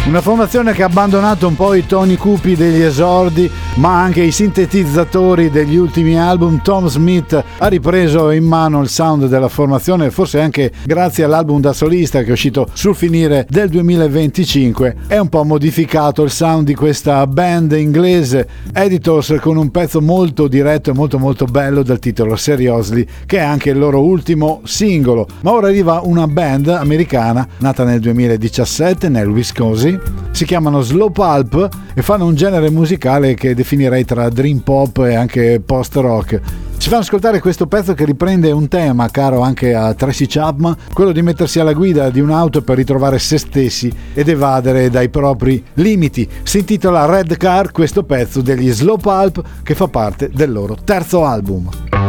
Una formazione che ha abbandonato un po' i toni cupi degli esordi, ma anche i sintetizzatori degli ultimi album. Tom Smith ha ripreso in mano il sound della formazione, forse anche grazie all'album da solista che è uscito sul finire del 2025. È un po' modificato il sound di questa band inglese, Editors, con un pezzo molto diretto e molto bello dal titolo Seriously, che è anche il loro ultimo singolo. Ma ora arriva una band americana nata nel 2017 nel Wisconsin. Si chiamano Slow Pulp e fanno un genere musicale che definirei tra dream pop e anche post rock. Ci fanno ascoltare questo pezzo che riprende un tema caro anche a Tracy Chapman, quello di mettersi alla guida di un'auto per ritrovare se stessi ed evadere dai propri limiti. Si intitola Red Car, questo pezzo degli Slow Pulp, che fa parte del loro terzo album.